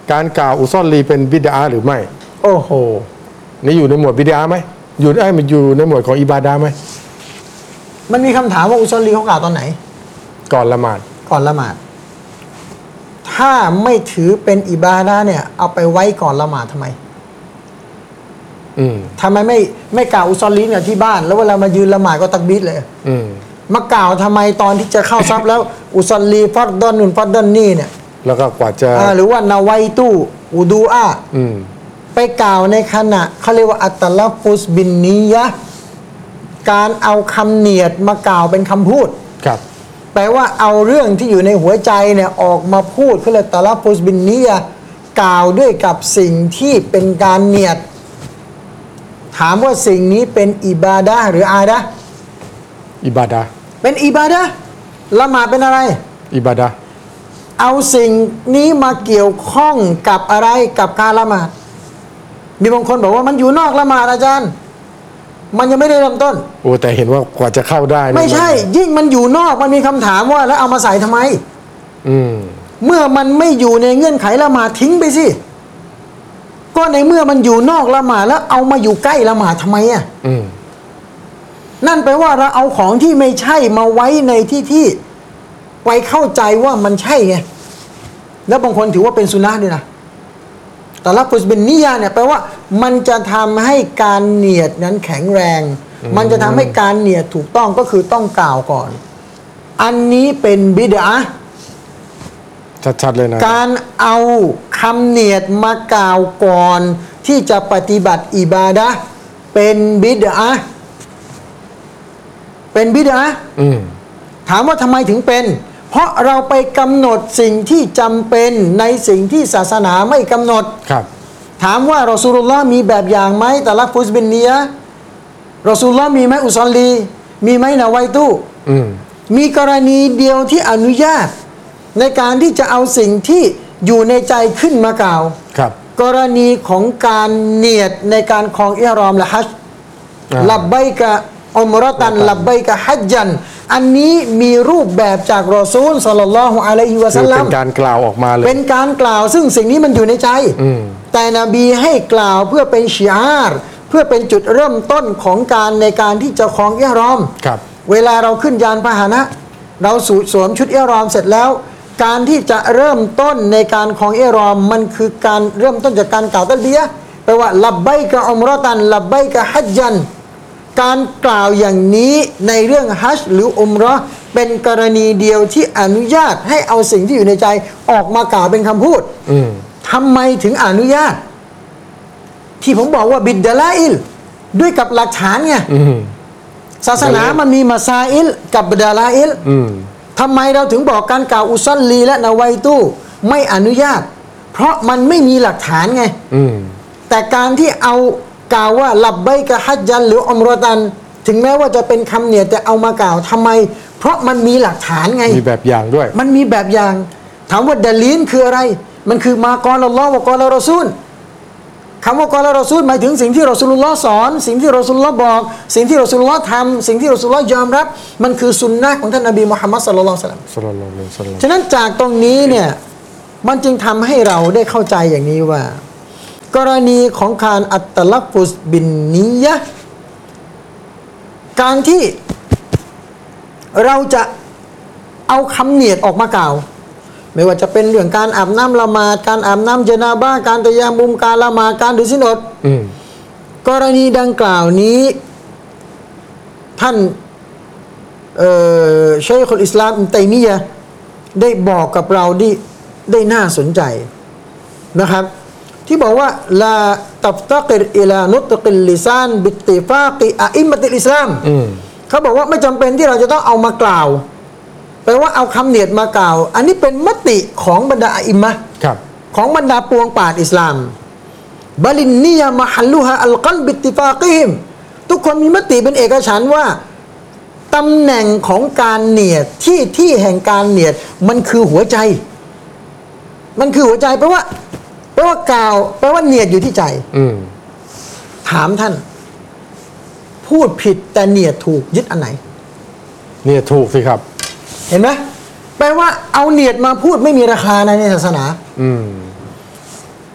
การกล่าวอุซอลีเป็นบิดาหรือไม่โอ้โหนี่อยู่ในหมวดบิดาไหมมันอยู่ในหมวดของอิบาดาไหมมันมีคำถามว่าอุซอลีเขากล่าวตอนไหนก่อนละหมาดก่อนละหมาด ถ้าไม่ถือเป็นอิบาดะห์เนี่ยเอาไปไว้ก่อนละหมาดทำไมทำไมไม่กล่าวอุซอลีเนี่ยที่บ้านแล้วเวลามายืนละหมาดก็ตักบีรเลยมากล่าวทำไมตอนที่จะเข้าซัฟแล้วอุซอลีฟัดดอนนุนฟัดดอนนี่เนี่ยแล้วก็กว่าจะหรือว่านาไวตู้อูดูอาไปกล่าวในขณะเขาเรียกว่าอัตตลัฟฟุสบินนียะการเอาคำเนียดมากล่าวเป็นคำพูดครับแปลว่าเอาเรื่องที่อยู่ในหัวใจเนี่ยออกมาพูดเขาเรียกตะลัฟฟุสบินนียะกล่าวด้วยกับสิ่งที่เป็นการเนียดถามว่าสิ่งนี้เป็นอิบาดะห์หรืออาดะห์อิบาดะห์เป็นอิบาดะห์ละหมาดเป็นอะไรอิบาดะห์เอาสิ่งนี้มาเกี่ยวข้องกับอะไรกับการละหมาดมีบางคนบอกว่ามันอยู่นอกละหมาดอาจารย์มันยังไม่ได้เริ่มต้นโอ้แต่เห็นว่ากว่าจะเข้าได้ไม่ใช่ยิ่งมันอยู่นอกมันมีคำถามว่าแล้วเอามาใส่ทำไมเมื่อมันไม่อยู่ในเงื่อนไขละหมาดทิ้งไปสิก็ในเมื่อมันอยู่นอกละหมาดแล้วเอามาอยู่ใกล้ละหมาดทำไมอ่ะนั่นแปลว่าเราเอาของที่ไม่ใช่มาไว้ในที่ไปเข้าใจว่ามันใช่ไงแล้วบางคนถือว่าเป็นสุนัขด้วยนะแต่ละฟุสบินนิยาเนี่ยแปลว่ามันจะทำให้การเนียดนั้นแข็งแรงมันจะทำให้การเนียดถูกต้องก็คือต้องกล่าวก่อนอันนี้เป็นบิดอะห์ชัดๆเลยนะการเอาคำเนียดมากล่าวก่อนที่จะปฏิบัติอิบาดะห์เป็นบิดอะห์เป็นบิดอะห์ถามว่าทำไมถึงเป็นเพราะเราไปกำหนดสิ่งที่จำเป็นในสิ่งที่ศาสนาไม่กำหนดครับถามว่ารอซูลุลลอฮ์มีแบบอย่างไหมแต่ละฟุสบินเนียรอซูลุลลอฮ์มีไหมอุซอลีมีไหมนาไวตู้มีกรณีเดียวที่อนุญาตในการที่จะเอาสิ่งที่อยู่ในใจขึ้นมากล่าวครับกรณีของการเนียดในการครองอิหรอมและฮัจญ์ลับบัยกะอุมเราะตันลับบัยกะฮัจญันอันนี้มีรูปแบบจากรอซูลศ็อลลัลลอฮุอะลัยฮิวะซัลลัมเป็นการกล่าวออกมาเลยเป็นการกล่าวซึ่งสิ่งนี้มันอยู่ในใจแต่นบีให้กล่าวเพื่อเป็นชิอาร์เพื่อเป็นจุดเริ่มต้นของการในการที่จะครองอิหรอมครับเวลาเราขึ้นยานพาหนะเราสวมชุดอิหรอมเสร็จแล้วการที่จะเริ่มต้นในการครองอิหรอมมันคือการเริ่มต้นจากการกล่าวตัลบียะห์แปลว่าลับบัยกะอุมเราะตันลับบัยกะฮัจญันการกล่าวอย่างนี้ในเรื่องฮัจญ์หรืออุมเราะห์เป็นกรณีเดียวที่อนุญาตให้เอาสิ่งที่อยู่ในใจออกมากล่าวเป็นคำพูดทำไมถึงอนุญาตที่ผมบอกว่าบิดดะลาอิลด้วยกับหลักฐานไงศาสนามันมีมาซาอิลกับดะลาอิลทำไมเราถึงบอกการกล่าวอุซัลลีและนาไวตู้ไม่อนุญาตเพราะมันไม่มีหลักฐานไงแต่การที่เอากล่าวว่าลับบัยกะฮัจญันหรืออุมเราะตันถึงแม้ว่าจะเป็นคำเนียดแต่เอามากล่าวทำไมเพราะมันมีหลักฐานไงมีแบบอย่างด้วยมันมีแบบอย่างถามว่าดะลีลคืออะไรมันคือมากอลอัลลอฮ์วะกอลรอซูลคำว่ากอลรอซูลหมายถึงสิ่งที่รอซูลุลลอฮ์สอนสิ่งที่รอซูลุลลอฮ์บอกสิ่งที่รอซูลุลลอฮ์ทำสิ่งที่รอซูลุลลอฮ์ยอมรับมันคือสุนนะของท่านนบีมุฮัมมัดศ็อลลัลลอฮุอะลัยฮิวะซัลลัมฉะนั้นจากตรงนี้เนี่ยมันจึงทำให้เราได้เข้าใจอย่างนี้ว่ากรณีของการอัตตลัฟฟุสบินนียะห์การที่เราจะเอาคำเนียดออกมากล่าวไม่ว่าจะเป็นเรื่องการอาบน้ำละหมาดการอาบน้ำญะนาบะห์การตะยามุมการละหมาดการถือศีลอดกรณีดังกล่าวนี้ท่านชัยคุลอิสลามอิบนุตัยมียะห์ได้บอกกับเราได้น่าสนใจนะครับที่บอกว่าลาตัฟตะกิรอิลานุตกิลลิซานบิตติฟากิอะอิมมะติลอิสลามเขาบอกว่าไม่จำเป็นที่เราจะต้องเอามากล่าวแปลว่าเอาคำเนียดมากล่าวอันนี้เป็นมติของบรรดาอิมมะห์ของบรรดาปวงปราชญ์อิสลามบาลินนียะมะฮัลลุฮะอัลกัลบิตติฟากิฮิมทุกคนมีมติเป็นเอกฉันท์ว่าตำแหน่งของการเนียดที่แห่งการเนียดมันคือหัวใจมันคือหัวใจแปลว่ากล่าวแปลว่าเนียดอยู่ที่ใจถามท่านพูดผิดแต่เนียดถูกยึดอันไหนเนียดถูกสิครับเห็นไหมแปลว่าเอาเนียดมาพูดไม่มีราคาในศาสนา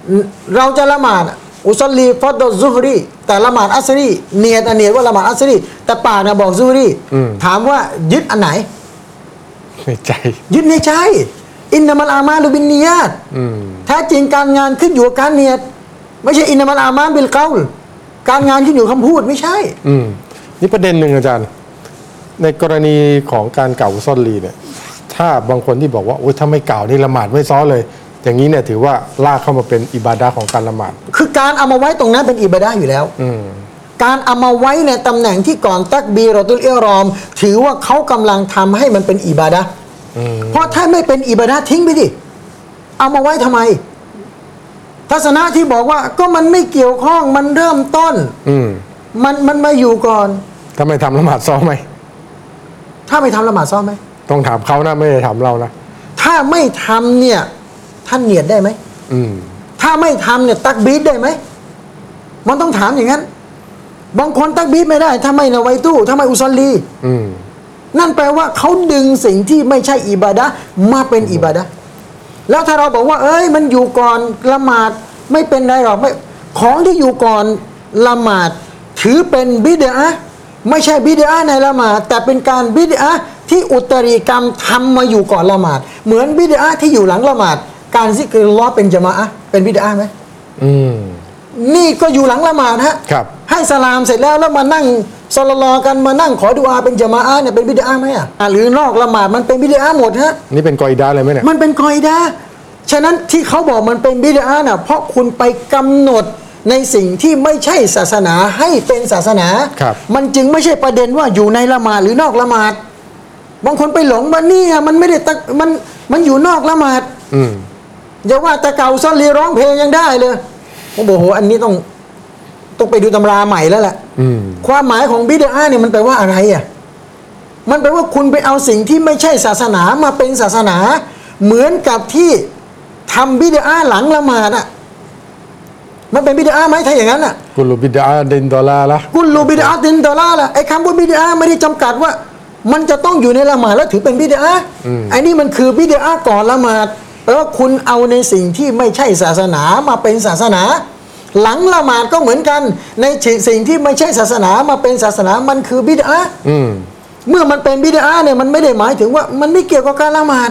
เราจะละหมาดอุซอลลีฟอดซุฮรีแต่ละหมาดอัสรีเนียดว่าละหมาดอัสรีแต่ปากเนี่ยบอกซุฮรีถามว่ายึดอันไหนในใจยึดในใจอินนามัลอามาลุบินนียาตแท้จริงการงานขึ้นอยู่กับการเนียดไม่ใช่อินนามัลอามาบิลเกาลการงานขึ้นอยู่คำพูดไม่ใช่นี่ประเด็นหนึ่งอาจารย์ในกรณีของการกล่าวอุซอลลีเนี่ยถ้าบางคนที่บอกว่าโอ้ยถ้าไม่กล่าวนี่ละหมาดไม่ซ้อเลยอย่างนี้เนี่ยถือว่าลากเข้ามาเป็นอิบาดะห์ของการละหมาดคือการเอามาไว้ตรงนั้นเป็นอิบาดะห์อยู่แล้วการเอามาไว้ในตำแหน่งที่ก่อนตักบีรอตุลอิหรอมถือว่าเขากำลังทำให้มันเป็นอิบาดะห์เพราะถ้าไม่เป็นอิบาดะห์ทิ้งไปดิเอามาไว้ทำไมทัศนะที่บอกว่าก็มันไม่เกี่ยวข้องมันเริ่มต้นมันมาอยู่ก่อนถ้าไม่ทำละหมาดซ้อไหมถ้าไม่ทำละหมาดซ้อไหมต้องถามเขานะไม่ได้ถามเรานะถ้าไม่ทำเนี่ยท่านเนียดได้ไหมถ้าไม่ทำเนี่ยตักบีดได้ไหมมันต้องถามอย่างนั้นบางคนตักบีดไม่ได้ถ้าไม่นะไวตู้ถ้าไม่อุซอลลีนั่นแปลว่าเขาดึงสิ่งที่ไม่ใช่อิบาดะห์มาเป็นอิบาดะห์แล้วถ้าเราบอกว่ามันอยู่ก่อนละหมาดไม่เป็นไรหรอกไม่ของที่อยู่ก่อนละหมาดถือเป็นบิดอะห์ไม่ใช่บิดอะห์ในละหมาดแต่เป็นการบิดอะห์ที่อุตริกรรมทำมาอยู่ก่อนละหมาดเหมือนบิดอะห์ที่อยู่หลังละหมาดการซิกรุลลอฮ์เป็นญะมาอะห์เป็นบิดอะห์ไหมนี่ก็อยู่หลังละหมาดฮะให้สลามเสร็จแล้วมานั่งศ็อลลัลลอฮุกันมานั่งขอดุอาเป็นญะมาอะห์เนี่ยเป็นบิดอะห์ไหมหรือนอกละหมาดมันเป็นบิดอะห์หมดฮะนี่เป็นกออิดะห์เลยไหมเนี่ยมันเป็นกออิดะห์ฉะนั้นที่เขาบอกมันเป็นบิดอะห์น่ะเพราะคุณไปกำหนดในสิ่งที่ไม่ใช่ศาสนาให้เป็นศาสนามันจึงไม่ใช่ประเด็นว่าอยู่ในละหมาดหรือนอกละหมาดบางคนไปหลงว่านี่มันไม่ได้มันอยู่นอกละหมาดอย่าว่าแต่เก่าซอลีร้องเพลงยังได้เลยผมบอกโหอันนี้ต้องไปดูตำราใหม่แล้วแหละความหมายของบิดอะห์เนี่ยมันแปลว่าอะไรอ่ะมันแปลว่าคุณไปเอาสิ่งที่ไม่ใช่ศาสนามาเป็นศาสนาเหมือนกับที่ทำบิดอะห์หลังละหมาดอ่ะมันเป็นบิดอะห์ไหมถ้าอย่างนั้นอ่ะกุลบิดอะห์ดินดอลาละกุลบิดอะห์ดินดอลาละไอ้คำว่าบิดอะห์ไม่ได้จำกัดว่ามันจะต้องอยู่ในละหมาดแล้วถือเป็นบิดอะห์ไอ้นี่มันคือบิดอะห์ก่อนละหมาดแปลว่าคุณเอาในสิ่งที่ไม่ใช่ศาสนามาเป็นศาสนาหลังละหมาดก็เหมือนกันในสิ่งที่ไม่ใช่ศาสนามาเป็นศาสนามันคือบิดอะห์เมื่อมันเป็นบิดอะห์เนี่ยมันไม่ได้หมายถึงว่ามันไม่เกี่ยวกับการละหมาด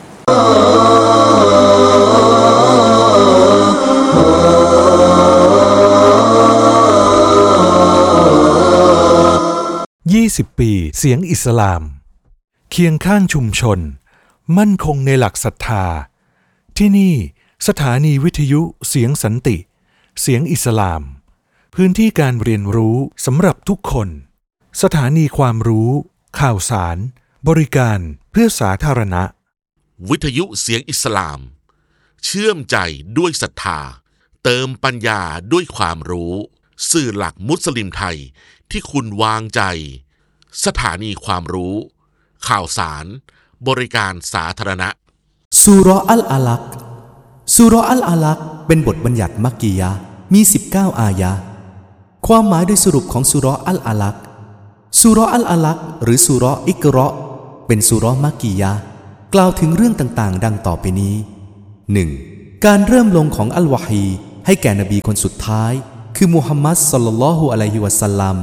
20 ปีเสียงอิสลามเคียงข้างชุมชนมั่นคงในหลักศรัทธาที่นี่สถานีวิทยุเสียงสันติเสียงอิสลามพื้นที่การเรียนรู้สำหรับทุกคนสถานีความรู้ข่าวสารบริการเพื่อสาธารณะวิทยุเสียงอิสลามเชื่อมใจด้วยศรัทธาเติมปัญญาด้วยความรู้สื่อหลักมุสลิมไทยที่คุณวางใจสถานีความรู้ข่าวสารบริการสาธารณะซูเราะห์อัลอะลักซูเราะห์อัลอะลักเป็นบทบัญญัติมักกียะห์มี19อายะห์ความหมายโดยสรุปของซูเราะห์อัลอะลักซูเราะห์อัลอะลักหรือซูเราะห์อิกเราะห์เป็นซูเราะห์มักกียะห์กล่าวถึงเรื่องต่างๆดังต่อไปนี้ 1. การเริ่มลงของอัลวะฮีให้แก่นบีคนสุดท้ายคือมุฮัมมัดศ็อลลัลลอฮุอะลัยฮิวะซัลลัม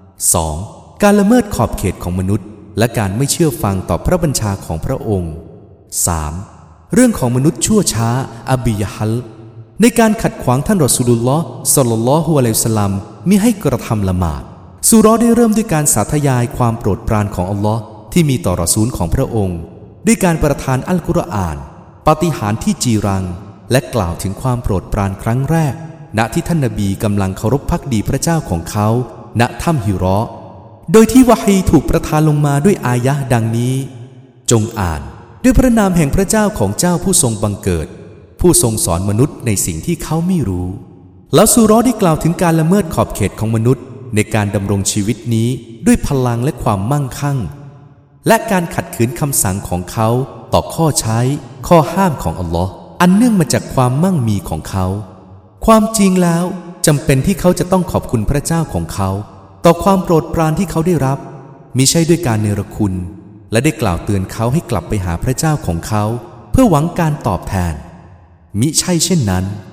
2. การละเมิดขอบเขตของมนุษย์และการไม่เชื่อฟังต่อพระบัญชาของพระองค์ 3. เรื่องของมนุษย์ชั่วช้าอบียะฮัลในการขัดขวางท่านรอซูลุลลอฮ์ศ็อลลัลลอฮุอะลัยฮิวะซัลลัมมิให้กระทำละหมาดซูเราะห์ได้เริ่มด้วยการสาธยายความโปรดปรานของอัลลอฮ์ที่มีต่อรอซูลของพระองค์ด้วยการประทานอัลกุรอานปาฏิหาริย์ที่จีรังและกล่าวถึงความโปรดปรานครั้งแรกณที่ท่านนบีกำลังเคารพภักดีพระเจ้าของเขาณถ้ำฮิเราะห์โดยที่วะฮีถูกประทานลงมาด้วยอายะห์ดังนี้จงอ่านด้วยพระนามแห่งพระเจ้าของเจ้าผู้ทรงบังเกิดผู้ทรงสอนมนุษย์ในสิ่งที่เขาไม่รู้แล้วซูเราะห์ได้กล่าวถึงการละเมิดขอบเขตของมนุษย์ในการดำรงชีวิตนี้ด้วยพลังและความมั่งคั่งและการขัดขืนคำสั่งของเขาต่อข้อใช้ข้อห้ามของอัลลอฮ์อันเนื่องมาจากความมั่งมีของเขาความจริงแล้วจำเป็นที่เขาจะต้องขอบคุณพระเจ้าของเขาต่อความโปรดปรานที่เขาได้รับมิใช่ด้วยการเนรคุณและได้กล่าวเตือนเขาให้กลับไปหาพระเจ้าของเขาเพื่อหวังการตอบแทนมิใช่เช่นนั้น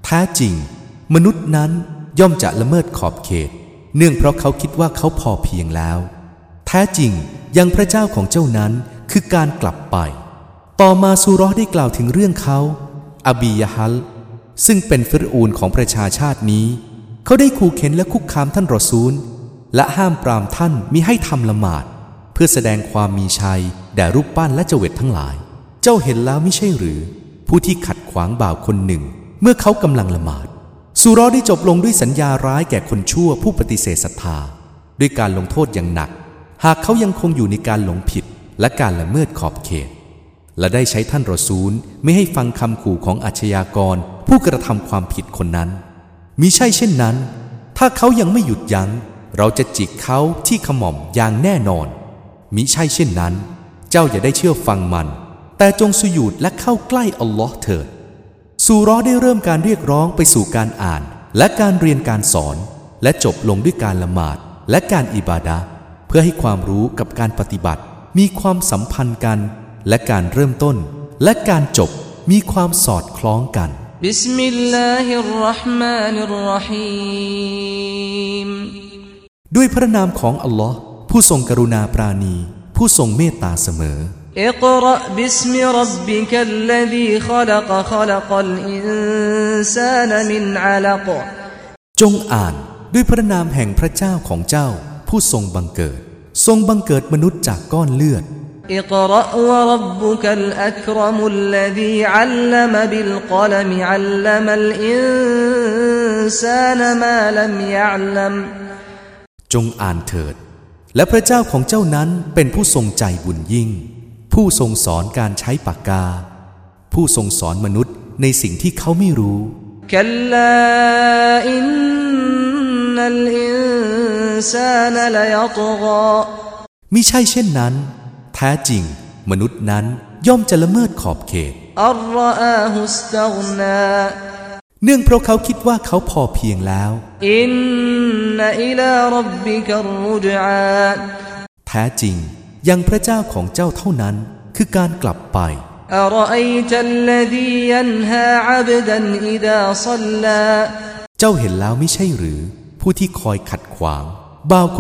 แท้จริงมนุษย์นั้นย่อมจะละเมิดขอบเขตเนื่องเพราะเขาคิดว่าเขาพอเพียงแล้วแท้จริงยังพระเจ้าของเจ้านั้นคือการกลับไปต่อมาซูเราะห์ได้กล่าวถึงเรื่องเขาอบียะฮัลซึ่งเป็นฟิรอูนของประชาชาตินี้เขาได้ขู่เข็นและคุกคามท่านรอซูลและห้ามปรามท่านมิให้ทำละหมาดเพื่อแสดงความมีชัยแด่รูปปั้นและเจวิตทั้งหลายเจ้าเห็นแล้วไม่ใช่หรือผู้ที่ขัดขวางบ่าวคนหนึ่งเมื่อเขากำลังละหมาดซูเราะห์ได้จบลงด้วยสัญญาร้ายแก่คนชั่วผู้ปฏิเสธศรัทธาด้วยการลงโทษอย่างหนักหากเขายังคงอยู่ในการหลงผิดและการละเมิดขอบเขตและได้ใช้ท่านรอซูลไม่ให้ฟังคำขู่ของอาชญากรผู้กระทำความผิดคนนั้นมิใช่เช่นนั้นถ้าเขายังไม่หยุดยั้งเราจะจิกเขาที่ขม่อมอย่างแน่นอนมิใช่เช่นนั้นเจ้าอย่าได้เชื่อฟังมันแต่จงสุญูดและเข้าใกล้อัลลอฮ์เถิดซูเราะห์ได้เริ่มการเรียกร้องไปสู่การอ่านและการเรียนการสอนและจบลงด้วยการละหมาดและการอิบาดะห์เพื่อให้ความรู้กับการปฏิบัติมีความสัมพันธ์กันและการเริ่มต้นและการจบมีความสอดคล้องกันบิสมิลลาฮิรเราะห์มานิรเราะฮีมด้วยพระนามของอัลลอฮ์ผู้ทรงกรุณาปราณีผู้ทรงเมตตาเสมออิกเราะบิสมิร็อบบิกัลลซีขะลักัลอินซานมินอะลักจงอ่านด้วยพระนามแห่งพระเจ้าของเจ้าผู้ทรงบังเกิดมนุษย์จากก้อนเลือดอิกเราะวะร็อบบุกัลอักรมุลลซีอัลลัมบิลกะลมอัลลัมัลอินซานมาลัมยะอ์ลัมจงอ่านเถิดและพระเจ้าของเจ้านั้นเป็นผู้ทรงใจบุญยิ่งผู้ทรงสอนการใช้ปากกาผู้ทรงสอนมนุษย์ในสิ่งที่เขาไม่รู้คัลลาอินนัลอินซานละยะตฆอมิใช่เช่นนั้นแท้จริงมนุษย์นั้นย่อมจะละเมิดขอบเขตอัรรออาฮุสตัฆนาเนื่องเพราะเขาคิดว่าเขาพอเพียงแล้วอินนะอิลาร็อบบิกัรรุจอาแท้จริงยังพระเจ้าของเจ้าเท่านั้นคือการกลับไปอะรออัยตัลลซียันฮาอับดันอิซาศ็อลลาเจ้าเห็นแล้วไม่ใช่หรือผู้ที่คอยขัดขวางบ่าว